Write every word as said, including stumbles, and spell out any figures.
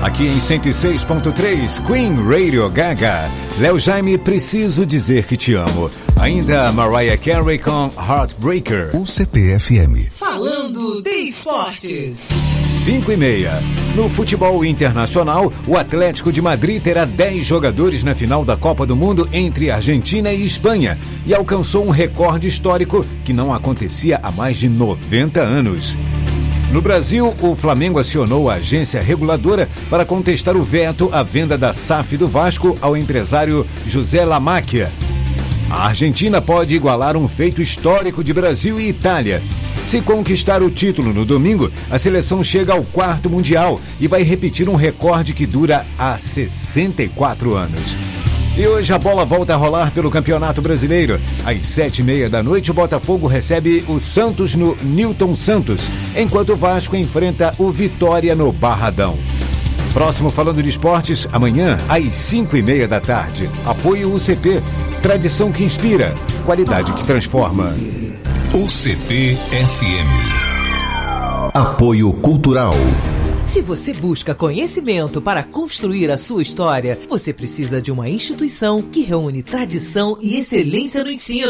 Aqui em cento e seis ponto três, Queen Radio Gaga. Léo Jaime, Preciso Dizer Que Te Amo. Ainda Mariah Carey com Heartbreaker. U C P F M. Falando de esportes. cinco e meia. No futebol internacional, o Atlético de Madrid terá dez jogadores na final da Copa do Mundo entre Argentina e Espanha e alcançou um recorde histórico que não acontecia há mais de noventa anos. No Brasil, o Flamengo acionou a agência reguladora para contestar o veto à venda da S A F do Vasco ao empresário José Lamacchia. A Argentina pode igualar um feito histórico de Brasil e Itália. Se conquistar o título no domingo, a seleção chega ao quarto mundial e vai repetir um recorde que dura há sessenta e quatro anos. E hoje a bola volta a rolar pelo Campeonato Brasileiro. Às sete e meia da noite, o Botafogo recebe o Santos no Newton Santos, enquanto o Vasco enfrenta o Vitória no Barradão. Próximo Falando de Esportes, amanhã, às cinco e meia da tarde. Apoio U C P. Tradição que inspira. Qualidade que transforma. U C P F M. Apoio Cultural. Se você busca conhecimento para construir a sua história, você precisa de uma instituição que reúne tradição e excelência no ensino.